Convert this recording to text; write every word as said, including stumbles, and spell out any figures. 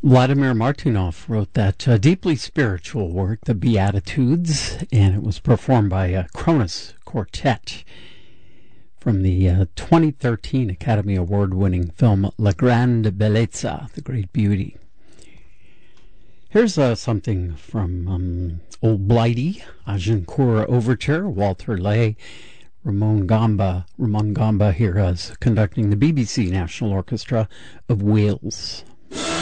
Vladimir Martynov wrote that uh, deeply spiritual work, The Beatitudes, and it was performed by a Kronos Quartet from the uh, twenty thirteen Academy Award-winning film La Grande Bellezza, The Great Beauty. Here's uh, something from um, Old Blighty, Agincourt Overture, Walter Lay, Ramon Gamba, Ramon Gamba here as conducting the B B C National Orchestra of Wales.